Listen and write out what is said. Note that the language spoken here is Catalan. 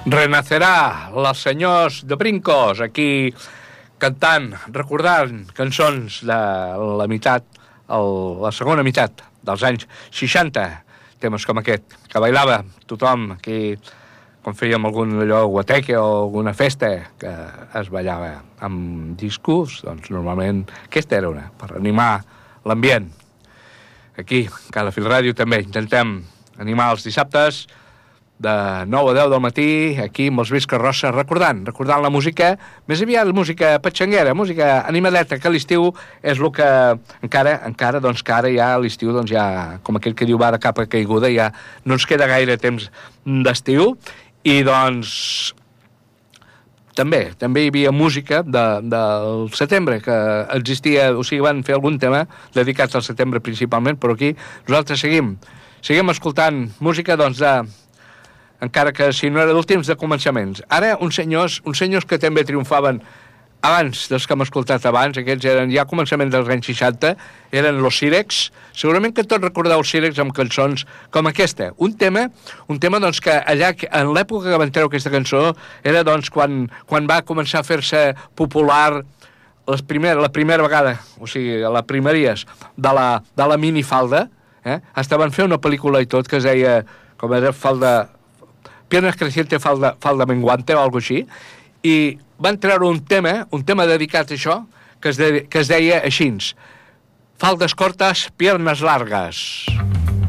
Renacerà, els senyors de Brincos, aquí cantant, recordant cançons de la meitat, la segona meitat dels anys 60, temes com aquest, que bailava tothom aquí, quan fèiem algun allò guateque o alguna festa que es ballava amb discos, doncs normalment aquesta era una, per animar l'ambient. Aquí, a Calafell Ràdio també intentem animar els dissabtes de 9 a 10 del matí, aquí amb els Visca Rossa, recordant la música, més aviat música patxanguera, música animadeta, que a l'estiu és el que encara, doncs que ara ja a l'estiu, doncs ja, com aquell que diu va de capa caiguda, ja no ens queda gaire temps d'estiu, i doncs també hi havia música del setembre, que existia, o sigui, van fer algun tema dedicats al setembre principalment, però aquí nosaltres seguim escoltant música, doncs, encara que si no era del temps de començaments. Ara, uns senyors que també triomfaven abans dels que hem escoltat abans, aquests eren ja començaments dels anys 60, eren los Sirex. Segurament que tots recordeu els Sirex amb cançons com aquesta. Un tema doncs que allà, en l'època que van treure aquesta cançó, era doncs quan va començar a fer-se popular la primera vegada, o sigui, a les primeries de la minifalda, hasta van fer una pel·lícula i tot que es deia, com era, Piernas creciente, falda menguante o alguna cosa així, i van treure un tema dedicat a això, que es deia així: faldes cortes, piernas largas.